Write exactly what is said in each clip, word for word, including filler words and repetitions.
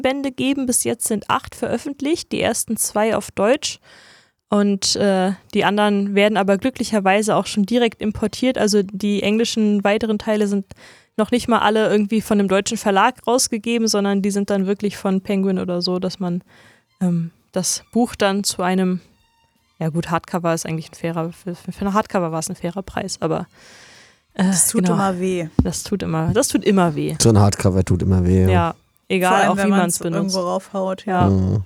Bände geben. Bis jetzt sind acht veröffentlicht, die ersten zwei auf Deutsch. Und äh, die anderen werden aber glücklicherweise auch schon direkt importiert. Also die englischen weiteren Teile sind noch nicht mal alle irgendwie von einem deutschen Verlag rausgegeben, sondern die sind dann wirklich von Penguin oder so, dass man ähm, das Buch dann zu einem, ja gut, Hardcover ist eigentlich ein fairer, für, für eine Hardcover war es ein fairer Preis, aber äh, das tut genau, immer weh. Das tut immer, das tut immer weh. So ein Hardcover tut immer weh. Ja, ja egal, Vor allem, auch wenn wie man es man's benutzt. irgendwo raufhaut. Ja. Mhm.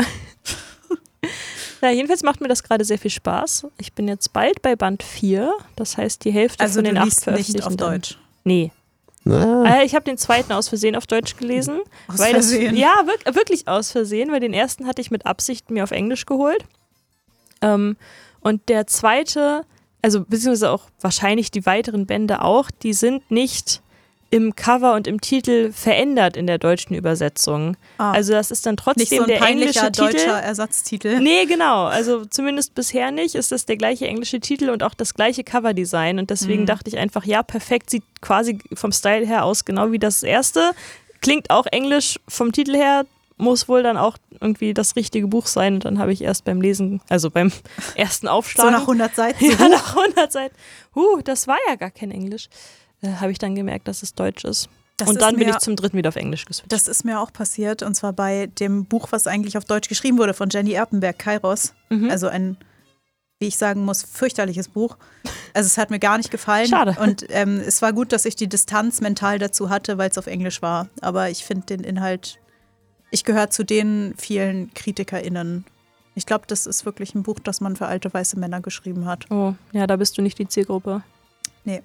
Ja, jedenfalls macht mir das gerade sehr viel Spaß. Ich bin jetzt bald bei Band vier, das heißt die Hälfte Also von den du acht liest veröffentlichten. nicht auf Deutsch? Nee. Na, Äh, ich habe den zweiten aus Versehen auf Deutsch gelesen. Aus weil Versehen? Das, ja, wirk- wirklich aus Versehen, weil den ersten hatte ich mit Absicht mir auf Englisch geholt. Ähm, und der zweite, also beziehungsweise auch wahrscheinlich die weiteren Bände auch, die sind nicht im Cover und im Titel verändert in der deutschen Übersetzung. Ah. Also das ist dann Nicht trotzdem so ein der peinlicher englische Titel. deutscher Ersatztitel. Nee, genau. Also zumindest bisher nicht. Ist das der gleiche englische Titel und auch das gleiche Coverdesign. Und deswegen Mhm. dachte ich einfach, ja, perfekt. Sieht quasi vom Style her aus, genau wie das erste. Klingt auch englisch vom Titel her. Muss wohl dann auch irgendwie das richtige Buch sein. Und dann habe ich erst beim Lesen, also beim ersten Aufschlag. So nach hundert Seiten. Ja, nach hundert Seiten. Huh, das war ja gar kein Englisch. Äh, habe ich dann gemerkt, dass es Deutsch ist. Das und ist dann bin mir- ich zum dritten wieder auf Englisch geswitcht. Das ist mir auch passiert, und zwar bei dem Buch, was eigentlich auf Deutsch geschrieben wurde, von Jenny Erpenberg, Kairos. Mhm. Also ein, wie ich sagen muss, fürchterliches Buch. Also es hat mir gar nicht gefallen. Schade. Und ähm, es war gut, dass ich die Distanz mental dazu hatte, weil es auf Englisch war. Aber ich finde den Inhalt, ich gehöre zu den vielen KritikerInnen. Ich glaube, das ist wirklich ein Buch, das man für alte weiße Männer geschrieben hat. Oh, ja, da bist du nicht die Zielgruppe. Nee.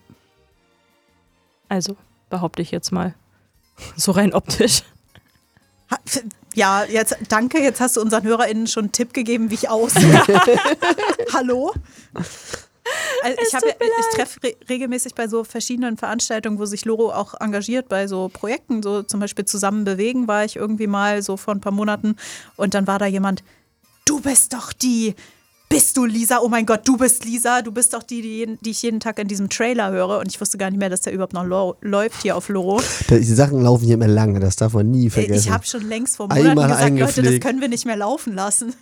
Also, behaupte ich jetzt mal. So rein optisch. Ha- f- Ja, jetzt danke. Jetzt hast du unseren HörerInnen schon einen Tipp gegeben, wie ich aussehe. Hallo? Also ich habe, ja- ich treffe re regelmäßig bei so verschiedenen Veranstaltungen, wo sich Loro auch engagiert bei so Projekten, so zum Beispiel Zusammen bewegen war ich irgendwie mal so vor ein paar Monaten, und dann war da jemand, du bist doch die, bist du Lisa? Oh mein Gott, du bist Lisa, du bist doch die, die, jeden, die ich jeden Tag in diesem Trailer höre, und ich wusste gar nicht mehr, dass der überhaupt noch lo- läuft hier auf Loro. die Sachen laufen hier immer lange, das darf man nie vergessen. Ich habe schon längst vor Monaten Einmal gesagt, Leute, das eingepflegt. können wir nicht mehr laufen lassen.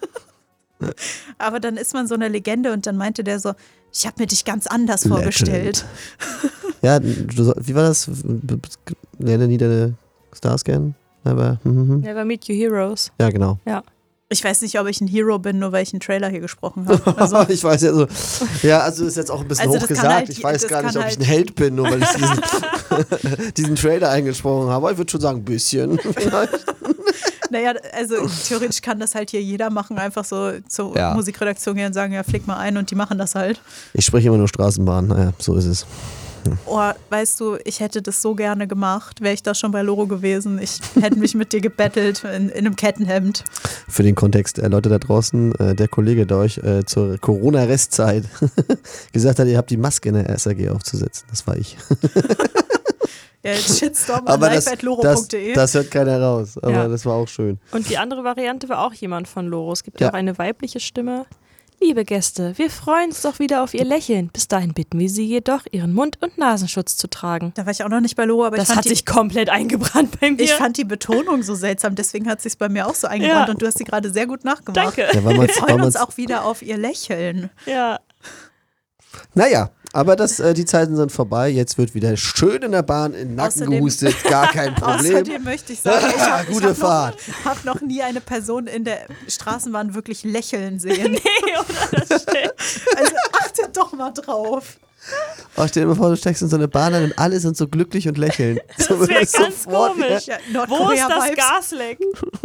Aber dann ist man so eine Legende, und dann meinte der so, ich habe mir dich ganz anders Legend. vorgestellt. Ja, du, soll- wie war das? Lerne nie deine Stars kennen? Aber, hm, hm, hm. Never Meet You Heroes. Ja, genau. Ich weiß nicht, ob ich ein Hero bin, nur weil ich einen Trailer hier gesprochen habe. Also, ich weiß ja so. Ja, also ist jetzt auch ein bisschen Also das hoch kann gesagt. halt- ich weiß das gar nicht, kann ob ich halt- ein Held bin, nur weil ich diesen, diesen Trailer eingesprochen habe. Aber ich würde schon sagen, ein bisschen. Vielleicht. naja, also theoretisch kann das halt hier jeder machen, einfach so zur Ja. Musikredaktion gehen und sagen, ja, flick mal ein, und die machen das halt. Ich spreche immer nur Straßenbahn. Naja, so ist es. Oh, weißt du, ich hätte das so gerne gemacht, wäre ich da schon bei Loro gewesen. Ich hätte mich mit dir gebettelt in, in einem Kettenhemd. Für den Kontext, äh, Leute da draußen, äh, der Kollege, der euch äh, zur Corona-Restzeit gesagt hat, ihr habt die Maske in der S A G aufzusetzen. Das war ich. Ja, jetzt Shitstorm an Aber live das, at loro das, punkt de. das hört keiner raus. Aber Ja. das war auch schön. Und die andere Variante war auch jemand von Loro. Es gibt ja Ja. auch eine weibliche Stimme. Liebe Gäste, wir freuen uns doch wieder auf Ihr Lächeln. Bis dahin bitten wir Sie jedoch, Ihren Mund- und Nasenschutz zu tragen. Da war ich auch noch nicht bei Loro, aber Das ich fand hat die, sich komplett eingebrannt bei mir. Ich fand die Betonung so seltsam, deswegen hat es sich bei mir auch so eingebrannt, Ja. und du hast sie gerade sehr gut nachgemacht. Danke. Ja, weil Wir man's, weil freuen uns man's, auch wieder auf ihr Lächeln. Ja. naja, aber das, äh, die Zeiten sind vorbei. Jetzt wird wieder schön in der Bahn in den Nacken Außerdem- gehustet. Gar kein Problem. Außerdem möchte ich sagen, ich habe Gute hab Fahrt. noch, hab noch nie eine Person in der Straßenbahn wirklich lächeln sehen. Nee, oder das stimmt. Also achtet doch mal drauf. Oh, stell dir mal vor, du steigst in so eine Bahn ein und alle sind so glücklich und lächeln. Das So, wäre das ganz sofort, komisch. Ja, Wo ist Nordkorea-Vibes. das Gasleck?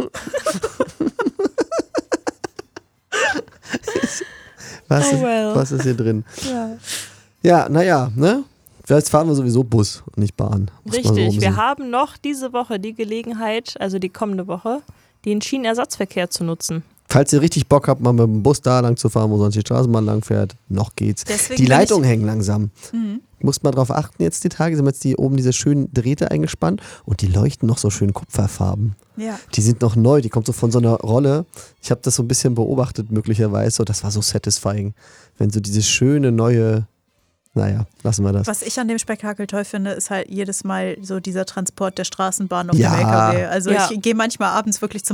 Was, Oh ist, well. was ist hier drin? Ja. Ja, naja, ne? Jetzt fahren wir sowieso Bus und nicht Bahn. Muss man so Richtig, rumsehen. wir haben noch diese Woche die Gelegenheit, also die kommende Woche, den Schienenersatzverkehr zu nutzen. Falls ihr richtig Bock habt, mal mit dem Bus da lang zu fahren, wo sonst die Straßenbahn lang fährt, noch geht's. Deswegen Die bin Leitungen ich- hängen langsam. Mhm. Muss mal drauf achten jetzt die Tage, sind jetzt die oben diese schönen Drähte eingespannt und die leuchten noch so schön kupferfarben. Ja. Die sind noch neu, die kommt so von so einer Rolle. Ich habe das so ein bisschen beobachtet möglicherweise, so, das war so satisfying, wenn so diese schöne neue, naja, lassen wir das. Was ich an dem Spektakel toll finde, ist halt jedes Mal so dieser Transport der Straßenbahn auf Ja. dem L K W. Also Ja. ich gehe manchmal abends wirklich zum